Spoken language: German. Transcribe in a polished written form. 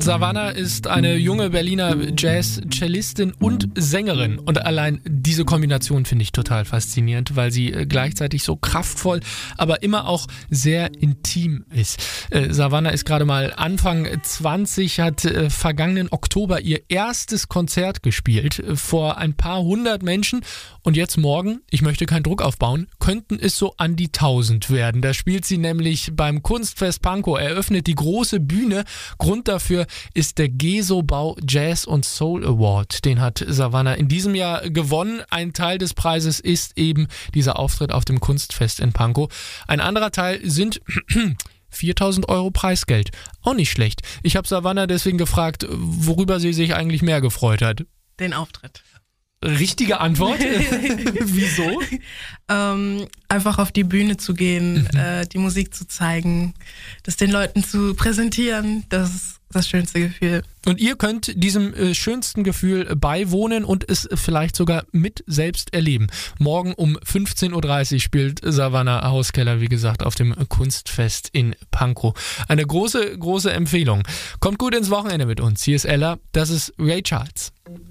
Savannah ist eine junge Berliner Jazz-Cellistin und Sängerin. Und allein diese Kombination finde ich total faszinierend, weil sie gleichzeitig so kraftvoll, aber immer auch sehr intim ist. Savannah ist gerade mal Anfang 20, hat vergangenen Oktober ihr erstes Konzert gespielt vor ein paar hundert Menschen. Und jetzt morgen, ich möchte keinen Druck aufbauen, könnten es so an die 1000 werden. Da spielt sie nämlich beim Kunstfest Pankow, eröffnet die große Bühne. Grund dafür ist der Geso-Bau Jazz und Soul Award. Den hat Savannah in diesem Jahr gewonnen. Ein Teil des Preises ist eben dieser Auftritt auf dem Kunstfest in Pankow. Ein anderer Teil sind 4.000 € Preisgeld. Auch nicht schlecht. Ich habe Savannah deswegen gefragt, worüber sie sich eigentlich mehr gefreut hat. Den Auftritt. Richtige Antwort? Wieso? Einfach auf die Bühne zu gehen, die Musik zu zeigen, das den Leuten zu präsentieren, das ist das schönste Gefühl. Und ihr könnt diesem schönsten Gefühl beiwohnen und es vielleicht sogar mit selbst erleben. Morgen um 15.30 Uhr spielt Savannah Hauskeller, wie gesagt, auf dem Kunstfest in Pankow. Eine große, große Empfehlung. Kommt gut ins Wochenende mit uns. Hier ist Ella, das ist Ray Charles.